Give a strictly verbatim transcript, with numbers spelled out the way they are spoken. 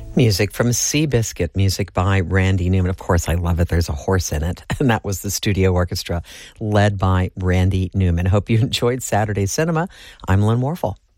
Music from Seabiscuit, music by Randy Newman. Of course, I love it. There's a horse in it. And that was the studio orchestra led by Randy Newman. Hope you enjoyed Saturday Cinema. I'm Lynn Warfel.